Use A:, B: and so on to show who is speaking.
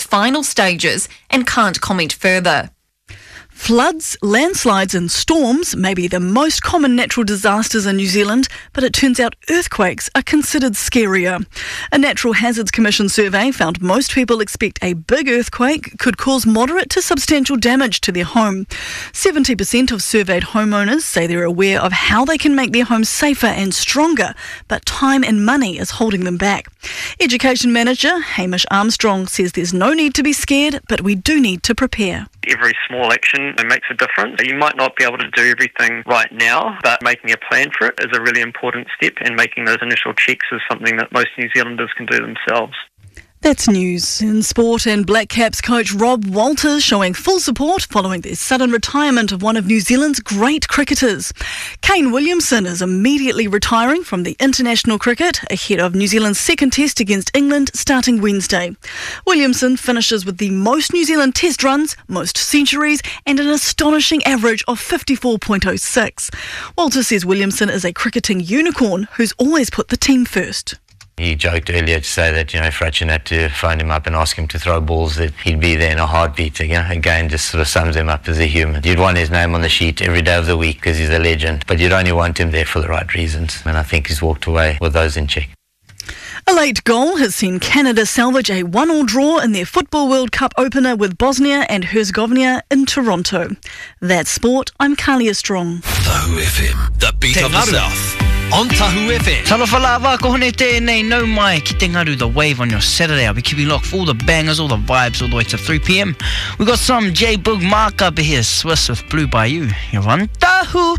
A: final stages and can't comment further.
B: Floods, landslides and storms may be the most common natural disasters in New Zealand, but it turns out earthquakes are considered scarier. A Natural Hazards Commission survey found most people expect a big earthquake could cause moderate to substantial damage to their home. 70% of surveyed homeowners say they're aware of how they can make their homes safer and stronger, but time and money is holding them back. Education Manager Hamish Armstrong says there's no need to be scared, but we do need to prepare.
C: Every small action makes a difference. You might not be able to do everything right now, but making a plan for it is a really important step, and making those initial checks is something that most New Zealanders can do themselves.
B: That's news in sport, and Black Caps coach Rob Walters showing full support following the sudden retirement of one of New Zealand's great cricketers. Kane Williamson is immediately retiring from the international cricket ahead of New Zealand's second test against England starting Wednesday. Williamson finishes with the most New Zealand test runs, most centuries and an astonishing average of 54.06. Walters says Williamson is a cricketing unicorn who's always put the team first.
D: He joked earlier to say that, if Ratchin had to phone him up and ask him to throw balls, that he'd be there in a heartbeat. Again, just sort of sums him up as a human. You'd want his name on the sheet every day of the week because he's a legend, but you'd only want him there for the right reasons. And I think he's walked away with those in check.
B: A late goal has seen Canada salvage a 1-1 draw in their Football World Cup opener with Bosnia and Herzegovina in Toronto. That's sport. I'm Kalia Strong.
E: Tahu FM, the beat of the South. On Tahu FM.
F: Talofa lava ko hone tēnei nau mai ki te ngaru The Wave on your Saturday. I'll be keeping locked for all the bangers, all the vibes, all the way to 3 p.m. We got some J Boog Mark up here, Swiss with Blue Bayou. You're on Tahu.